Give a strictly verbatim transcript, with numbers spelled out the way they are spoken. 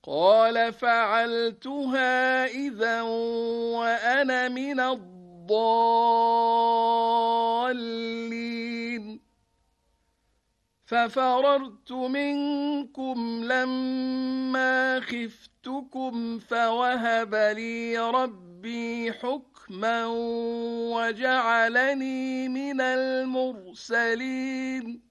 قال فعلتها إذا وأنا من الضالين ففررت منكم لما خفتكم فوهب لي ربي حكما وجعلني من المرسلين